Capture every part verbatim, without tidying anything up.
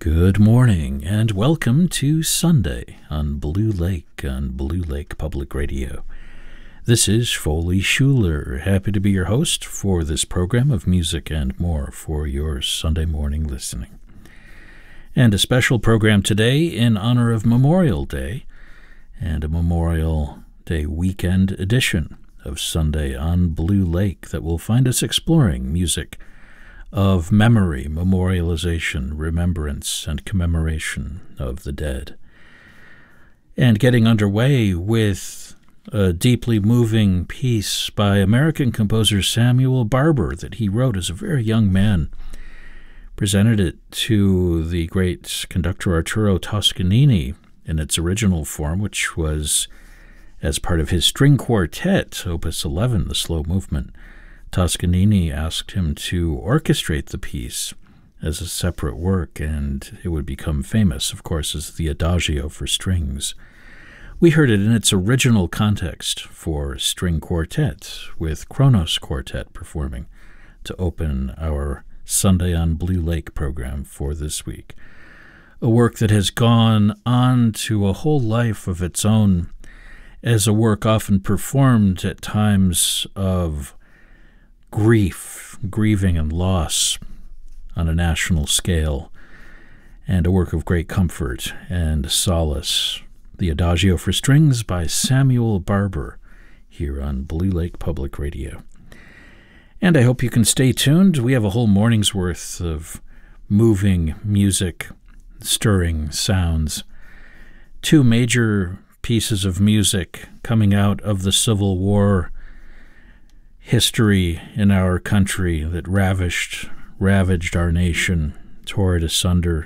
Good morning, and welcome to Sunday on Blue Lake on Blue Lake Public Radio. This is Foley Schuler, happy to be your host for this program of music and more for your Sunday morning listening. And a special program today in honor of Memorial Day and a Memorial Day weekend edition of Sunday on Blue Lake that will find us exploring music of memory, memorialization, remembrance, and commemoration of the dead. And getting underway with a deeply moving piece by American composer Samuel Barber that he wrote as a very young man. Presented it to the great conductor Arturo Toscanini in its original form, which was as part of his string quartet, Opus eleven, the slow movement. Toscanini asked him to orchestrate the piece as a separate work, and it would become famous, of course, as the Adagio for strings. We heard it in its original context for string quartet, with Kronos Quartet performing to open our Sunday on Blue Lake program for this week. A work that has gone on to a whole life of its own as a work often performed at times of grief, grieving and loss on a national scale, and a work of great comfort and solace. The Adagio for Strings by Samuel Barber here on Blue Lake Public Radio. And I hope you can stay tuned. We have a whole morning's worth of moving music, stirring sounds. Two major pieces of music coming out of the Civil War history in our country that ravished, ravaged our nation, tore it asunder,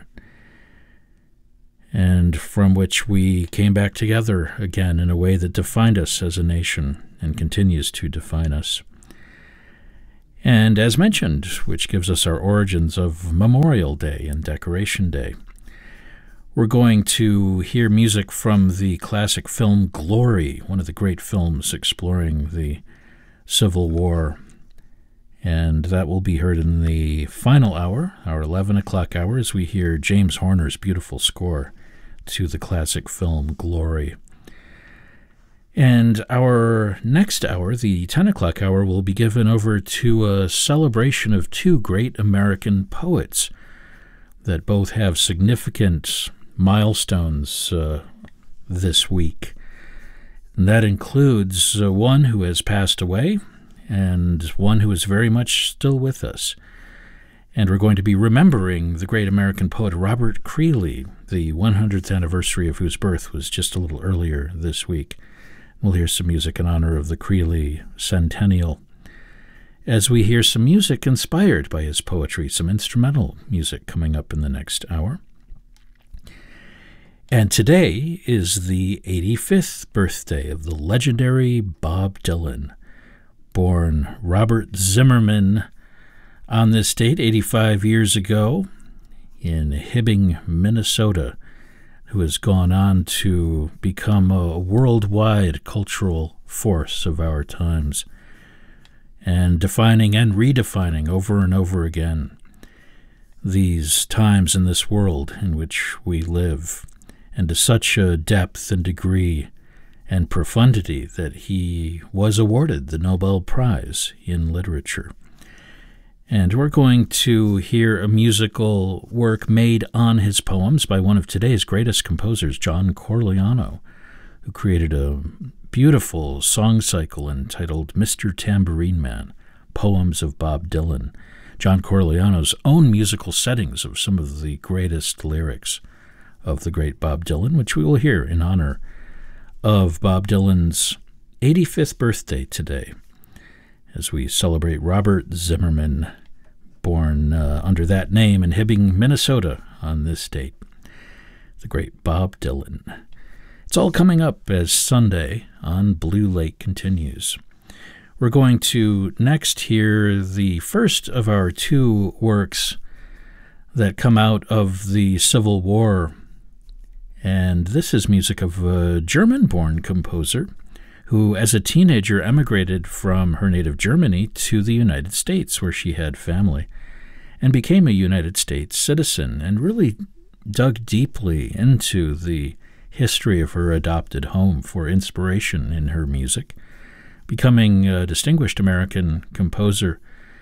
and from which we came back together again in a way that defined us as a nation and continues to define us. And as mentioned, which gives us our origins of Memorial Day and Decoration Day. We're going to hear music from the classic film Glory, one of the great films exploring the Civil War, and that will be heard in the final hour, our eleven o'clock hour, as we hear James Horner's beautiful score to the classic film Glory. And our next hour, the ten o'clock hour, will be given over to a celebration of two great American poets that both have significant milestones uh, this week. And that includes uh, one who has passed away and one who is very much still with us. And we're going to be remembering the great American poet Robert Creeley, the one hundredth anniversary of whose birth was just a little earlier this week. We'll hear some music in honor of the Creeley centennial, as we hear some music inspired by his poetry, some instrumental music coming up in the next hour. And today is the eighty-fifth birthday of the legendary Bob Dylan, born Robert Zimmerman on this date eighty-five years ago in Hibbing, Minnesota, who has gone on to become a worldwide cultural force of our times, and defining and redefining over and over again these times in this world in which we live, and to such a depth and degree and profundity that he was awarded the Nobel Prize in Literature. And we're going to hear a musical work made on his poems by one of today's greatest composers, John Corigliano, who created a beautiful song cycle entitled Mister Tambourine Man, Poems of Bob Dylan. John Corigliano's own musical settings of some of the greatest lyrics of the great Bob Dylan, which we will hear in honor of Bob Dylan's eighty-fifth birthday today, as we celebrate Robert Zimmerman, born uh, under that name in Hibbing, Minnesota on this date, the great Bob Dylan. It's all coming up as Sunday on Blue Lake continues. We're going to next hear the first of our two works that come out of the Civil War. And this is music of a German-born composer who, as a teenager, emigrated from her native Germany to the United States, where she had family, and became a United States citizen, and really dug deeply into the history of her adopted home for inspiration in her music, becoming a distinguished American composer.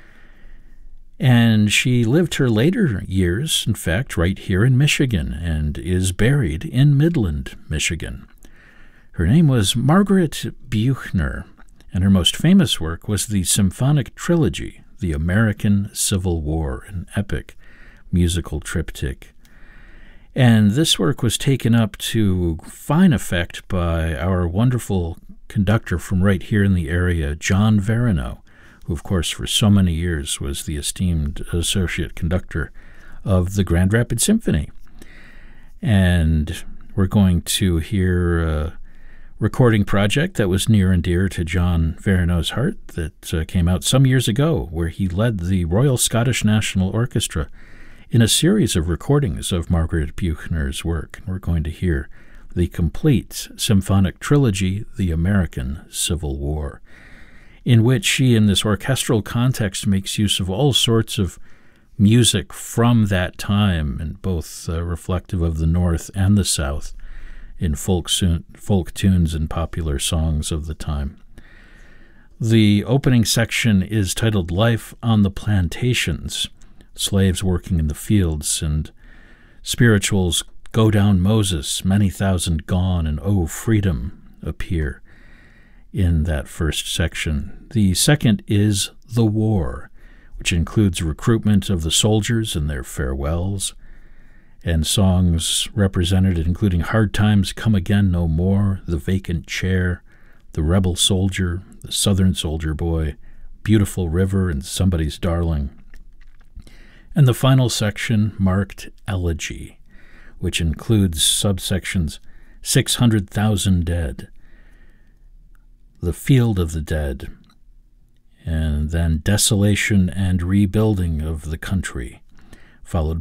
And she lived her later years, in fact, right here in Michigan, and is buried in Midland, Michigan. Her name was Margaret Buechner, and her most famous work was the symphonic trilogy, The American Civil War, an epic musical triptych. And this work was taken up to fine effect by our wonderful conductor from right here in the area, John Varino, who, of course, for so many years was the esteemed associate conductor of the Grand Rapids Symphony. And we're going to hear a recording project that was near and dear to John Varino's heart that uh, came out some years ago, where he led the Royal Scottish National Orchestra in a series of recordings of Margaret Buechner's work. And we're going to hear the complete symphonic trilogy, The American Civil War, in which she, in this orchestral context, makes use of all sorts of music from that time, and both uh, reflective of the North and the South, in folk, folk tunes and popular songs of the time. The opening section is titled Life on the Plantations, slaves working in the fields, and spirituals Go Down Moses, Many Thousand Gone, and Oh Freedom appear in that first section. The second is The War, which includes recruitment of the soldiers and their farewells, and songs represented including Hard Times Come Again No More, The Vacant Chair, The Rebel Soldier, The Southern Soldier Boy, Beautiful River, and Somebody's Darling. And the final section marked Elegy, which includes subsections six hundred thousand Dead, The Field of the Dead, and then Desolation and Rebuilding of the Country, followed